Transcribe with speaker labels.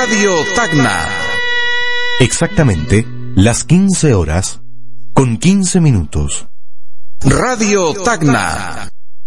Speaker 1: Radio Tacna.
Speaker 2: Exactamente las 15 horas con 15 minutos.
Speaker 1: Radio Tacna.